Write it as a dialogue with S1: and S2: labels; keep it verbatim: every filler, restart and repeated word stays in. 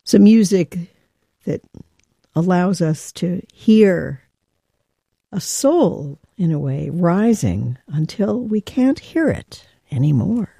S1: Some music that allows us to hear a soul, in a way, rising until we can't hear it anymore.